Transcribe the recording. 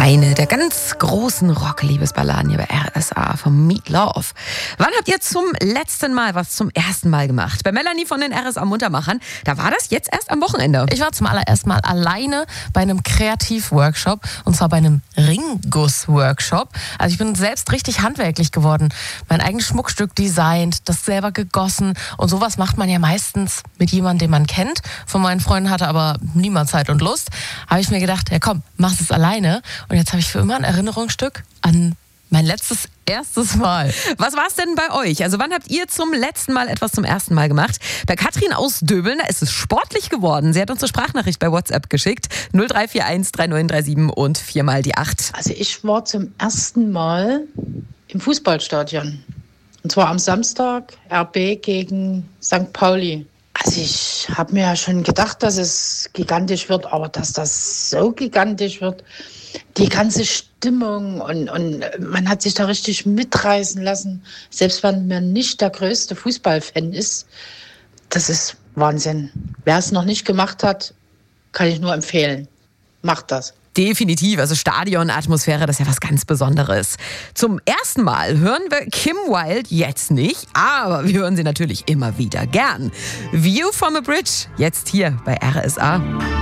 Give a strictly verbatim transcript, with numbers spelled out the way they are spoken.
Eine der ganz großen Rock-Liebesballaden hier bei R S A von Meat Love. Wann habt ihr zum letzten Mal was zum ersten Mal gemacht? Bei Melanie von den R S A Muntermachern, da war das jetzt erst am Wochenende. Ich war zum allerersten Mal alleine bei einem Kreativ-Workshop und zwar bei einem Ringguss-Workshop. Also ich bin selbst richtig handwerklich geworden. Mein eigenes Schmuckstück designt, das selber gegossen und sowas macht man ja meistens mit jemandem, den man kennt. Von meinen Freunden hatte aber niemand Zeit und Lust. Habe ich mir gedacht, ja komm, mach es alleine. Und jetzt habe ich für immer ein Erinnerungsstück an mein letztes erstes Mal. Was war es denn bei euch? Also wann habt ihr zum letzten Mal etwas zum ersten Mal gemacht? Bei Katrin aus Döbeln, da ist es sportlich geworden. Sie hat uns eine Sprachnachricht bei WhatsApp geschickt. null drei vier eins drei neun drei sieben und viermal die acht. Also ich war zum ersten Mal im Fußballstadion. Und zwar am Samstag R B gegen Sankt Pauli. Also ich habe mir ja schon gedacht, dass es gigantisch wird, aber dass das so gigantisch wird, die ganze Stimmung und, und man hat sich da richtig mitreißen lassen, selbst wenn man nicht der größte Fußballfan ist, das ist Wahnsinn. Wer es noch nicht gemacht hat, kann ich nur empfehlen. Macht das. Definitiv, also Stadionatmosphäre, das ist ja was ganz Besonderes. Zum ersten Mal hören wir Kim Wilde jetzt nicht, aber wir hören sie natürlich immer wieder gern. View from a Bridge, jetzt hier bei R S A.